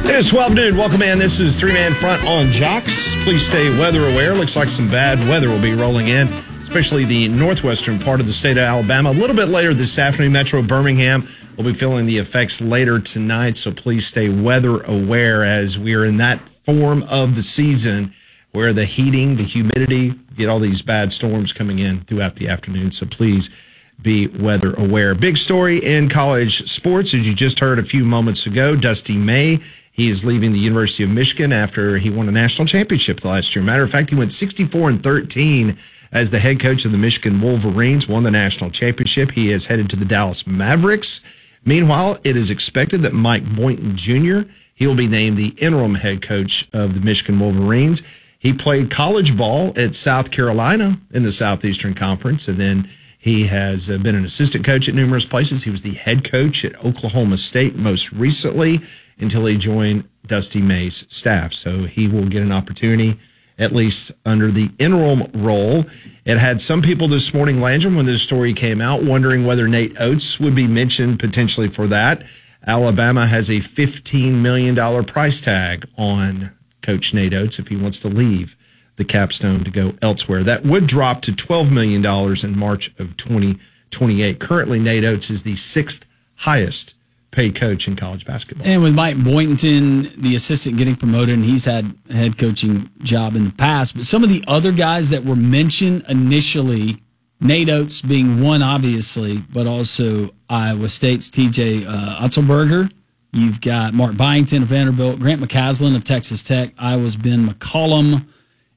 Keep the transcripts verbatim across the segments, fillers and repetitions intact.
It is twelve noon. Welcome in. This is Three-Man Front on Jocks. Please stay weather aware. Looks like some bad weather will be rolling in, especially the northwestern part of the state of Alabama. A little bit later this afternoon, Metro Birmingham will be feeling the effects later tonight, so please stay weather aware as we are in that form of the season where the heating, the humidity, get all these bad storms coming in throughout the afternoon, so please be weather aware. Big story in college sports, as you just heard a few moments ago, Dusty May. He is leaving the University of Michigan after he won a national championship last year. Matter of fact, he went sixty-four and thirteen as the head coach of the Michigan Wolverines, won the national championship. He is headed to the Dallas Mavericks. Meanwhile, it is expected that Mike Boynton Junior, he will be named the interim head coach of the Michigan Wolverines. He played college ball at South Carolina in the Southeastern Conference, and then he has been an assistant coach at numerous places. He was the head coach at Oklahoma State most recently until he joined Dusty May's staff. So he will get an opportunity, at least under the interim role. It had some people this morning, Landrum, when this story came out, wondering whether Nate Oates would be mentioned potentially for that. Alabama has a fifteen million dollars price tag on Coach Nate Oates if he wants to leave the capstone to go elsewhere. That would drop to twelve million dollars in March of twenty twenty-eight. Currently, Nate Oates is the sixth highest paid coach in college basketball. And with Mike Boynton, the assistant, getting promoted, and he's had a head coaching job in the past. But some of the other guys that were mentioned initially, Nate Oates being one, obviously, but also Iowa State's T J uh, Otzelberger. You've got Mark Byington of Vanderbilt, Grant McCaslin of Texas Tech, Iowa's Ben McCollum,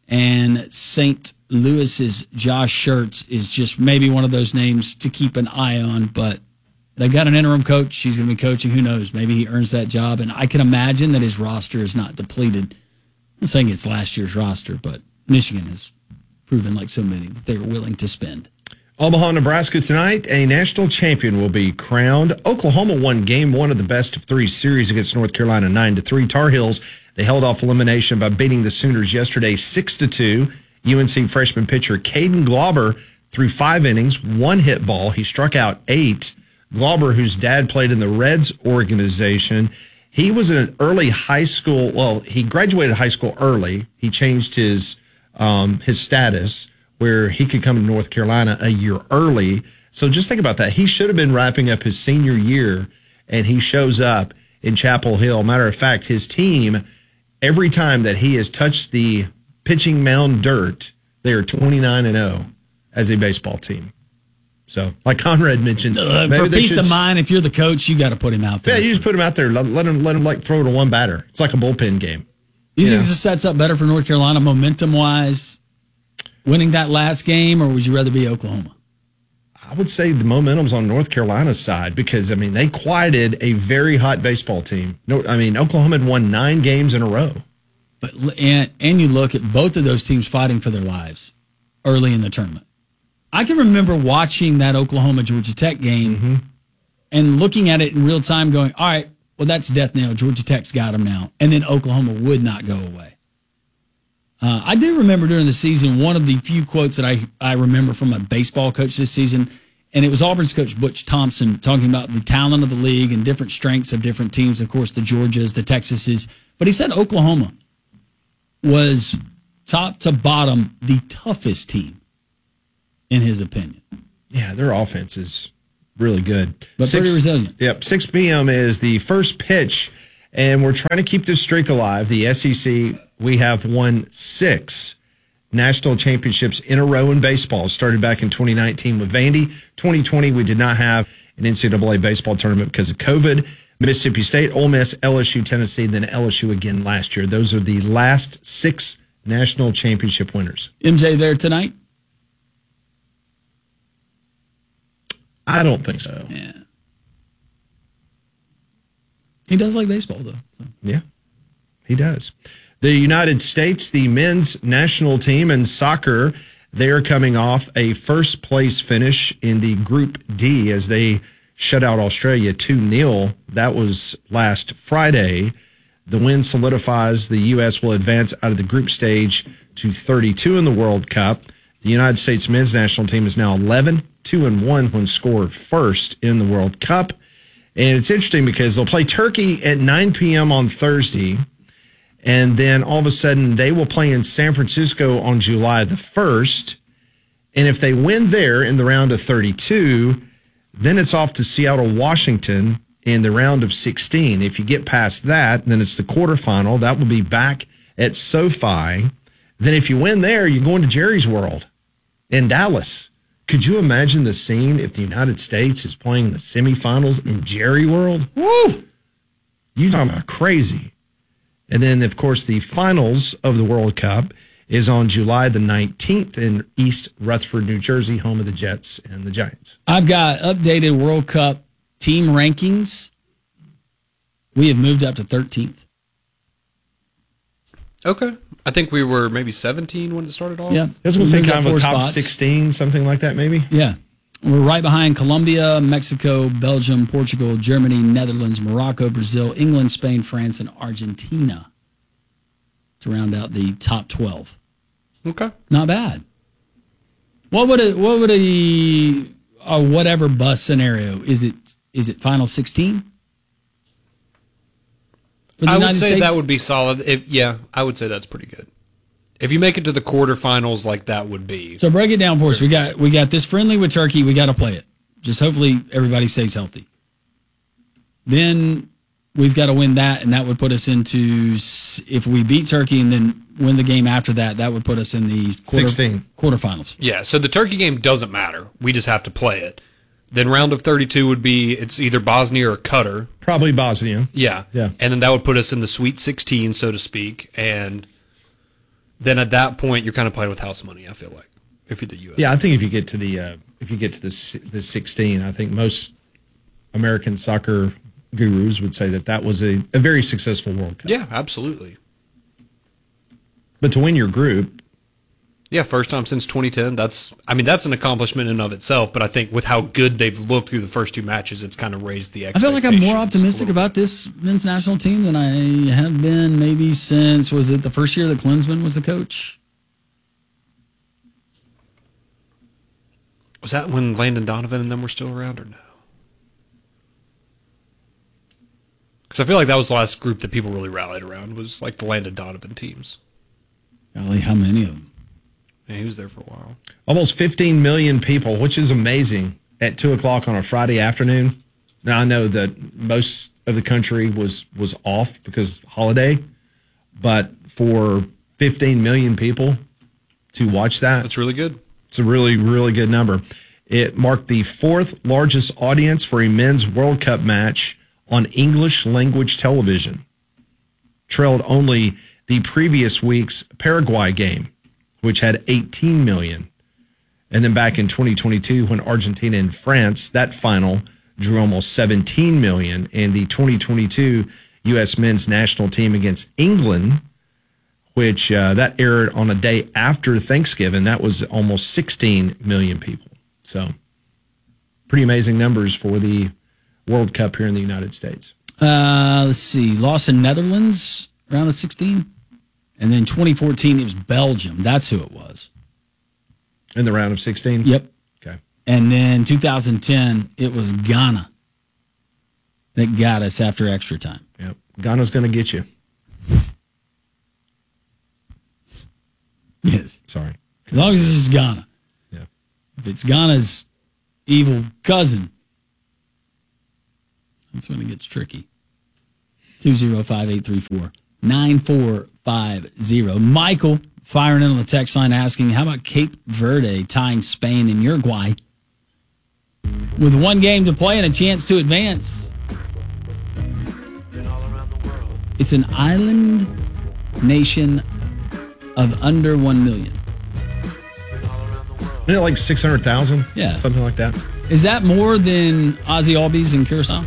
and Saint Louis's Josh Schertz is just maybe one of those names to keep an eye on, but they've got an interim coach. He's going to be coaching. Who knows? Maybe he earns that job. And I can imagine that his roster is not depleted. I'm not saying it's last year's roster, but Michigan has proven, like so many, that they're willing to spend. Omaha, Nebraska tonight. A national champion will be crowned. Oklahoma won game one of the best of three series against North Carolina nine to three. Tar Heels, they held off elimination by beating the Sooners yesterday six to two. U N C freshman pitcher Caden Glauber threw five innings, one hit ball. He struck out eight. Glauber, whose dad played in the Reds organization, he was an early high school. Well, he graduated high school early. He changed his um, his status where he could come to North Carolina a year early. So just think about that. He should have been wrapping up his senior year, and he shows up in Chapel Hill. Matter of fact, his team, every time that he has touched the pitching mound dirt, they are twenty-nine and oh as a baseball team. So, like Conrad mentioned, uh, for peace of mind, if you're the coach, you got to put him out there. Yeah, you just put him out there. Let, let him, let him like throw to one batter. It's like a bullpen game. You, you think know? this sets up better for North Carolina momentum wise, winning that last game, or would you rather be Oklahoma? I would say the momentum's on North Carolina's side because I mean they quieted a very hot baseball team. No, I mean Oklahoma had won nine games in a row. But and and you look at both of those teams fighting for their lives early in the tournament. I can remember watching that Oklahoma-Georgia Tech game mm-hmm. and looking at it in real time going, all right, well, that's death nail. Georgia Tech's got them now. And then Oklahoma would not go away. Uh, I do remember during the season, one of the few quotes that I, I remember from a baseball coach this season, and it was Auburn's coach Butch Thompson talking about the talent of the league and different strengths of different teams, of course, the Georgias, the Texases. But he said Oklahoma was top to bottom the toughest team, in his opinion. Yeah, their offense is really good. But Six, pretty resilient. Yep, six p.m. is the first pitch, and we're trying to keep this streak alive. The S E C, we have won six national championships in a row in baseball. It started back in twenty nineteen with Vandy. twenty twenty, we did not have an N C double A baseball tournament because of COVID. Mississippi State, Ole Miss, L S U, Tennessee, then L S U again last year. Those are the last six national championship winners. M J there tonight? I don't think so. Yeah. He does like baseball, though. So. Yeah, he does. The United States, the men's national team in soccer, they are coming off a first-place finish in the Group D as they shut out Australia two nil. That was last Friday. The win solidifies the U S will advance out of the group stage to thirty-two in the World Cup. The United States men's national team is now eleven, two and one when scored first in the World Cup. And it's interesting because they'll play Turkey at nine p.m. on Thursday. And then all of a sudden they will play in San Francisco on July the first. And if they win there in the round of thirty-two, then it's off to Seattle, Washington in the round of sixteen. If you get past that, then it's the quarterfinal. That will be back at SoFi. Then if you win there, you're going to Jerry's World in Dallas. Could you imagine the scene if the United States is playing the semifinals in Jerry World? Woo! You talking about crazy. And then, of course, the finals of the World Cup is on July the nineteenth in East Rutherford, New Jersey, home of the Jets and the Giants. I've got updated World Cup team rankings. We have moved up to thirteenth. Okay. I think we were maybe seventeen when it started off. Yeah. I was going to say Moved kind up of a four top spots. sixteen, something like that, maybe. Yeah. We're right behind Colombia, Mexico, Belgium, Portugal, Germany, Netherlands, Morocco, Brazil, England, Spain, France, and Argentina to round out the top twelve. Okay. Not bad. What would a what would a, a whatever bus scenario is it? Is it final sixteen? I would say that would be solid. If, yeah, I would say that's pretty good. If you make it to the quarterfinals, like that would be. So break it down for us. We got we got this friendly with Turkey. We got to play it. Just hopefully everybody stays healthy. Then we've got to win that, and that would put us into, if we beat Turkey and then win the game after that, that would put us in the quarter, sixteen quarterfinals. Yeah, so the Turkey game doesn't matter. We just have to play it. Then round of thirty-two would be, it's either Bosnia or Qatar. Probably Bosnia. Yeah. Yeah. And then that would put us in the Sweet sixteen, so to speak. And then at that point, you're kind of playing with house money, I feel like, if you're the U S. Yeah, I think if you get to the uh, if you get to the s- the sixteen, I think most American soccer gurus would say that that was a, a very successful World Cup. Yeah, absolutely. But to win your group, Yeah, first time since twenty ten. That's, I mean, that's an accomplishment in and of itself. But I think with how good they've looked through the first two matches, it's kind of raised the I feel expectations. like I'm more a optimistic little about this men's national team than I have been maybe since, was it the first year that Klinsmann was the coach? bit. Was that when Landon Donovan and them were still around, or no? Because I feel like that was the last group that people really rallied around, was like the Landon Donovan teams. Golly, how many of them? And he was there for a while. almost fifteen million people, which is amazing, at two o'clock on a Friday afternoon. Now, I know that most of the country was, was off because holiday, but for fifteen million people to watch that, That's really good. it's a really, really good number. It marked the fourth largest audience for a men's World Cup match on English language television, trailed only the previous week's Paraguay game, which had eighteen million. And then back in twenty twenty-two, when Argentina and France, that final drew almost seventeen million. And the twenty twenty-two U S men's national team against England, which uh, that aired on a day after Thanksgiving, that was almost sixteen million people. So pretty amazing numbers for the World Cup here in the United States. Uh, let's see. Lost in Netherlands, round of sixteen. And then twenty fourteen, it was Belgium. That's who it was. In the round of sixteen? Yep. Okay. And then two thousand ten, it was Ghana that got us after extra time. Yep. Ghana's going to get you. Yes. Sorry. As long as it's just Ghana. Yeah. If it's Ghana's evil cousin, that's when it gets tricky. two oh five, eight three four, nine four five zero. Michael firing in on the text line asking, how about Cape Verde tying Spain and Uruguay with one game to play and a chance to advance? It's an island nation of under one million. Isn't it like six hundred thousand? Yeah. Something like that. Is that more than Ozzy Albies in Curacao?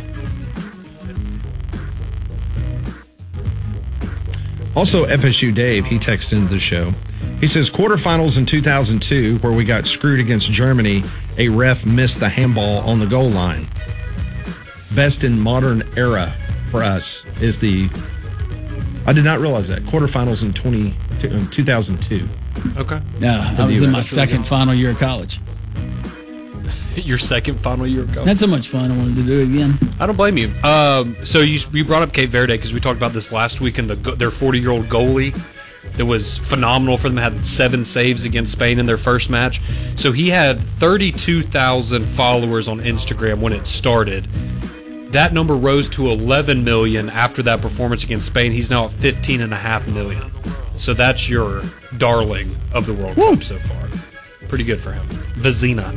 Also, F S U Dave, he texted into the show. He says, quarterfinals in two thousand two, where we got screwed against Germany, a ref missed the handball on the goal line. Best in modern era for us is the, I did not realize that, quarterfinals in twenty, two thousand two. Okay. No, I was in my That's second really final year of college. Your second final Euro Cup. That's so much fun. I wanted to do it again. I don't blame you. Um, so you you brought up Cape Verde because we talked about this last week, and the, their forty-year-old goalie that was phenomenal for them, had seven saves against Spain in their first match. So he had thirty-two thousand followers on Instagram when it started. That number rose to eleven million after that performance against Spain. He's now at fifteen and a half million. So that's your darling of the World Woo. Cup so far. Pretty good for him. Vizina.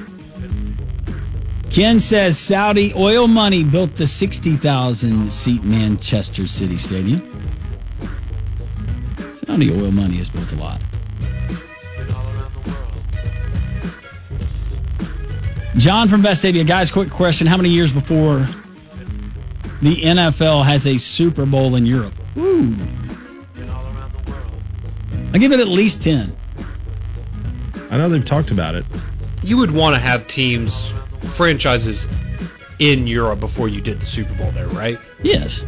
Ken says Saudi oil money built the sixty thousand seat Manchester City Stadium. Saudi oil money has built a lot. John from Vestavia. Guys, quick question. How many years before the N F L has a Super Bowl in Europe? Ooh. I give it at least ten. I know they've talked about it. You would want to have teams, franchises in Europe before you did the Super Bowl there, right? Yes.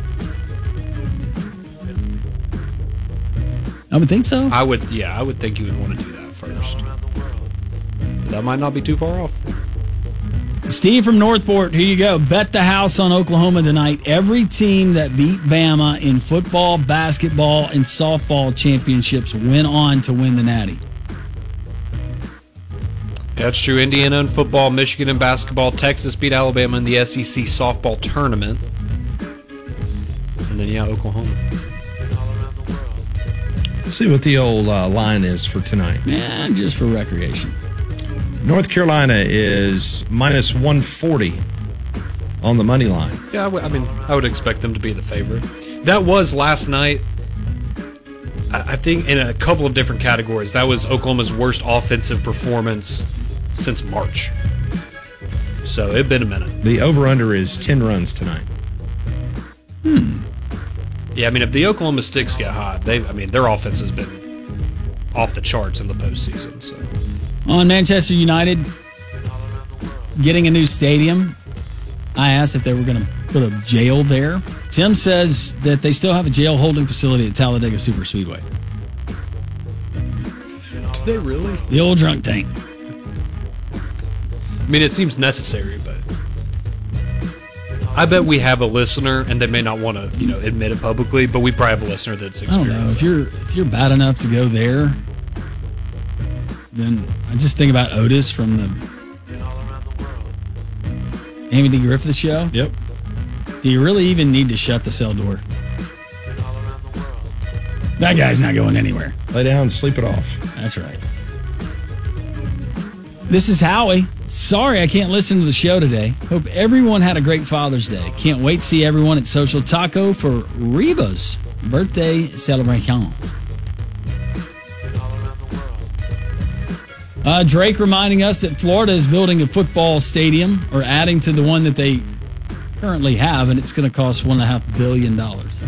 I would think so. I would, yeah, I would think you would want to do that first. But that might not be too far off. Steve from Northport, here you go. Bet the house on Oklahoma tonight. Every team that beat Bama in football, basketball, and softball championships went on to win the Natty. That's true. Indiana in football, Michigan in basketball, Texas beat Alabama in the S E C softball tournament. And then, yeah, Oklahoma. Let's see what the old uh, line is for tonight. Yeah, just for recreation. North Carolina is minus one forty on the money line. Yeah, I, w- I mean, I would expect them to be the favorite. That was last night, I, I think, in a couple of different categories. That was Oklahoma's worst offensive performance since March. So it'd been a minute. The over-under is ten runs tonight. Hmm. Yeah, I mean, if the Oklahoma Sticks get hot, they, I mean, their offense has been off the charts in the postseason. So. On Manchester United getting a new stadium, I asked if they were going to put a jail there. Tim says that they still have a jail holding facility at Talladega Super Speedway. Do they really? The old drunk tank. I mean, it seems necessary, but I bet we have a listener, and they may not want to, you know, admit it publicly, but we probably have a listener that's I don't know. experienced If you're if you're bad enough to go there, then I just think about Otis from the Amy D. Griffith show. Yep. Do you really even need to shut the cell door? That guy's not going anywhere. Lay down, sleep it off. That's right. This is Howie. Sorry I can't listen to the show today. Hope everyone had a great Father's Day. Can't wait to see everyone at Social Taco for Reba's birthday celebration. Uh, Drake reminding us that Florida is building a football stadium, or adding to the one that they currently have, and it's going to cost one and a half billion dollars.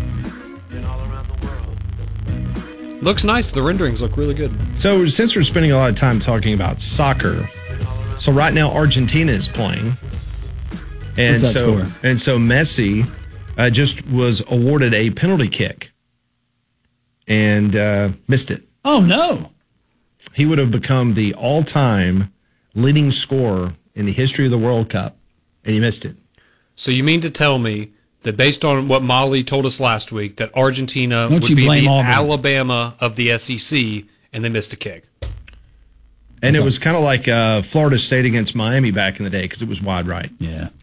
Looks nice. The renderings look really good. So since we're spending a lot of time talking about soccer, so right now Argentina is playing, and What's that so score? and so Messi uh, just was awarded a penalty kick and uh, missed it. Oh no! He would have become the all-time leading scorer in the history of the World Cup, and he missed it. So you mean to tell me that based on what Molly told us last week, that Argentina Don't would you be blame the Auburn. Alabama of the S E C, and they missed a kick? And it was kind of like uh, Florida State against Miami back in the day because it was wide right. Yeah.